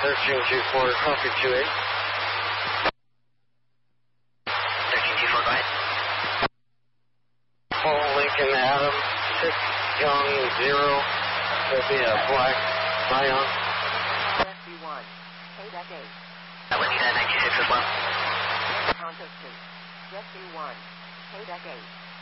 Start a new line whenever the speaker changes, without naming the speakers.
1324, copy 28.
1324, go ahead.
Paul Lincoln Adam, 6 Young 0. There'll be a black Scion.
SB1, KDEC 8.
That was 96 as well.
Ponto Street, SB1, KDEC 8.